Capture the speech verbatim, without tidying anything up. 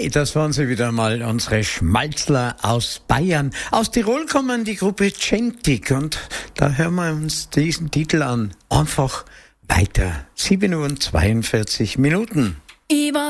Hey, das waren sie wieder mal, unsere Schmalzler aus Bayern. Aus Tirol kommen die Gruppe Gentik und da hören wir uns diesen Titel an. Einfach weiter. sieben Uhr und zweiundvierzig Minuten. Ich war